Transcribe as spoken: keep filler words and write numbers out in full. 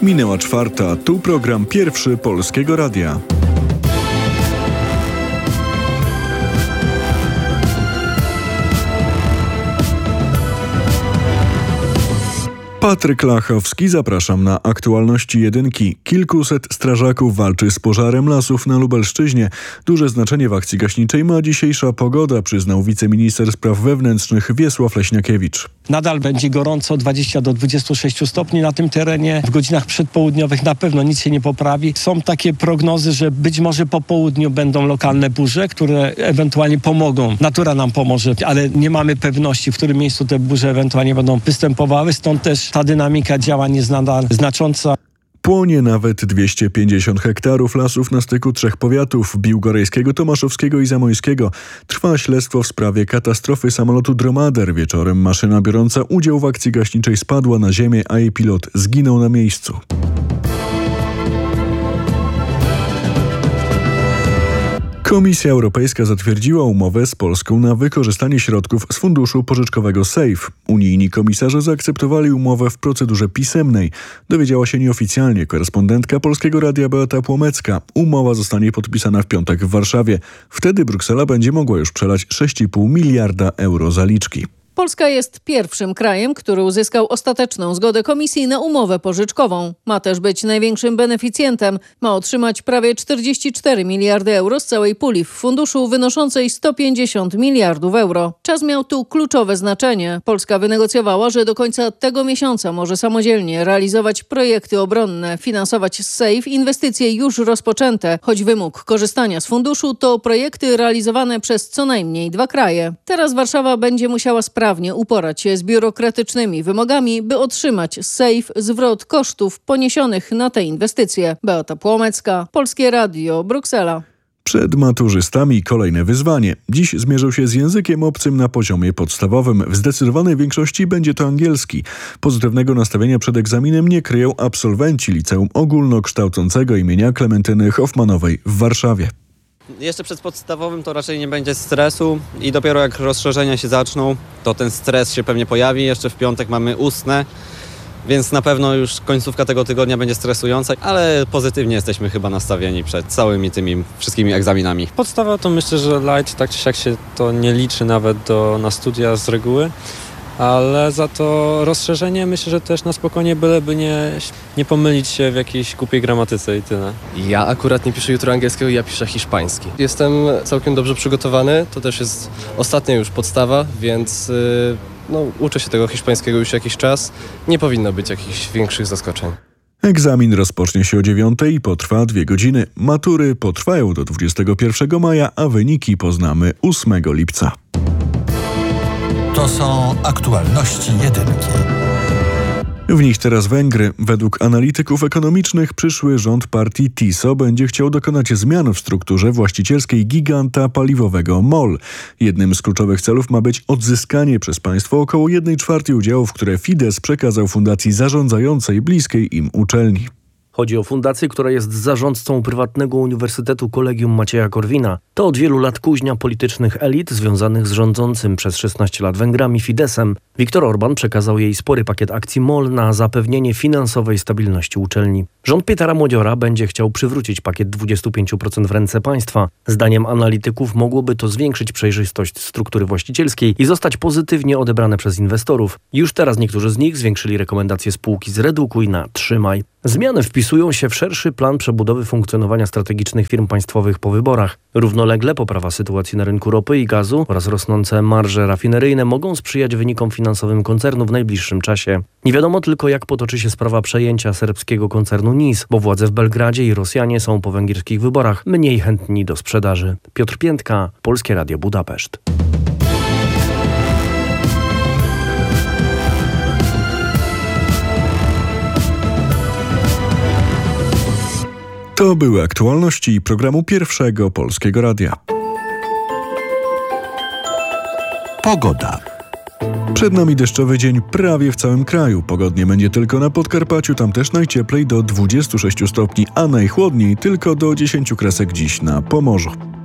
Minęła czwarta, tu program pierwszy Polskiego Radia. Patryk Lachowski, zapraszam na aktualności jedynki. Kilkuset strażaków walczy z pożarem lasów na Lubelszczyźnie. Duże znaczenie w akcji gaśniczej ma dzisiejsza pogoda, przyznał wiceminister spraw wewnętrznych Wiesław Leśniakiewicz. Nadal będzie gorąco, dwadzieścia do dwudziestu sześciu stopni na tym terenie. W godzinach przedpołudniowych na pewno nic się nie poprawi. Są takie prognozy, że być może po południu będą lokalne burze, które ewentualnie pomogą. Natura nam pomoże, ale nie mamy pewności, w którym miejscu te burze ewentualnie będą występowały. Stąd też ta dynamika działań jest nadal znacząca. Płonie nawet dwieście pięćdziesiąt hektarów lasów na styku trzech powiatów: biłgorajskiego, tomaszowskiego i zamojskiego. Trwa śledztwo w sprawie katastrofy samolotu Dromader. Wieczorem maszyna biorąca udział w akcji gaśniczej spadła na ziemię, a jej pilot zginął na miejscu. Komisja Europejska zatwierdziła umowę z Polską na wykorzystanie środków z funduszu pożyczkowego SAFE. Unijni komisarze zaakceptowali umowę w procedurze pisemnej. Dowiedziała się nieoficjalnie korespondentka Polskiego Radia Beata Płomecka. Umowa zostanie podpisana w piątek w Warszawie. Wtedy Bruksela będzie mogła już przelać sześć i pół miliarda euro zaliczki. Polska jest pierwszym krajem, który uzyskał ostateczną zgodę Komisji na umowę pożyczkową. Ma też być największym beneficjentem. Ma otrzymać prawie czterdzieści cztery miliardy euro z całej puli w funduszu wynoszącej sto pięćdziesiąt miliardów euro. Czas miał tu kluczowe znaczenie. Polska wynegocjowała, że do końca tego miesiąca może samodzielnie realizować projekty obronne, finansować z SAFE inwestycje już rozpoczęte, choć wymóg korzystania z funduszu to projekty realizowane przez co najmniej dwa kraje. Teraz Warszawa będzie musiała sprawdzić, sprawnie uporać się z biurokratycznymi wymogami, by otrzymać z SAFE zwrot kosztów poniesionych na te inwestycje. Beata Płomecka, Polskie Radio, Bruksela. Przed maturzystami kolejne wyzwanie. Dziś zmierzą się z językiem obcym na poziomie podstawowym. W zdecydowanej większości będzie to angielski. Pozytywnego nastawienia przed egzaminem nie kryją absolwenci Liceum Ogólnokształcącego imienia Klementyny Hoffmanowej w Warszawie. Jeszcze przed podstawowym to raczej nie będzie stresu i dopiero jak rozszerzenia się zaczną, to ten stres się pewnie pojawi. Jeszcze w piątek mamy ustne, więc na pewno już końcówka tego tygodnia będzie stresująca, ale pozytywnie jesteśmy chyba nastawieni przed całymi tymi wszystkimi egzaminami. Podstawa to myślę, że light, tak czy siak się to nie liczy nawet do, na studia z reguły. Ale za to rozszerzenie myślę, że też na spokojnie, byleby nie, nie pomylić się w jakiejś głupiej gramatyce i tyle. Ja akurat nie piszę jutro angielskiego, ja piszę hiszpański. Jestem całkiem dobrze przygotowany, to też jest ostatnia już podstawa, więc no, uczę się tego hiszpańskiego już jakiś czas. Nie powinno być jakichś większych zaskoczeń. Egzamin rozpocznie się o dziewiątej i potrwa dwie godziny. Matury potrwają do dwudziestego pierwszego maja, a wyniki poznamy ósmego lipca. To są aktualności jedynki. W nich teraz Węgry. Według analityków ekonomicznych przyszły rząd partii Tiso będzie chciał dokonać zmian w strukturze właścicielskiej giganta paliwowego MOL. Jednym z kluczowych celów ma być odzyskanie przez państwo około jednej czwartej udziałów, które Fidesz przekazał fundacji zarządzającej bliskiej im uczelni. Chodzi o fundację, która jest zarządcą prywatnego Uniwersytetu Kolegium Macieja Korwina. To od wielu lat kuźnia politycznych elit związanych z rządzącym przez szesnaście lat Węgrami Fideszem. Viktor Orbán przekazał jej spory pakiet akcji MOL na zapewnienie finansowej stabilności uczelni. Rząd Pietara Młodziora będzie chciał przywrócić pakiet dwadzieścia pięć procent w ręce państwa. Zdaniem analityków mogłoby to zwiększyć przejrzystość struktury właścicielskiej i zostać pozytywnie odebrane przez inwestorów. Już teraz niektórzy z nich zwiększyli rekomendacje spółki zredukuj na trzymaj. Zmiany wpisują się w szerszy plan przebudowy funkcjonowania strategicznych firm państwowych po wyborach. Równolegle poprawa sytuacji na rynku ropy i gazu oraz rosnące marże rafineryjne mogą sprzyjać wynikom finansowym koncernu w najbliższym czasie. Nie wiadomo tylko, jak potoczy się sprawa przejęcia serbskiego koncernu N I S, bo władze w Belgradzie i Rosjanie są po węgierskich wyborach mniej chętni do sprzedaży. Piotr Piętka, Polskie Radio Budapeszt. To były aktualności programu Pierwszego Polskiego Radia. Pogoda. Przed nami deszczowy dzień prawie w całym kraju. Pogodnie będzie tylko na Podkarpaciu, tam też najcieplej do dwudziestu sześciu stopni, a najchłodniej tylko do dziesięciu kresek dziś na Pomorzu.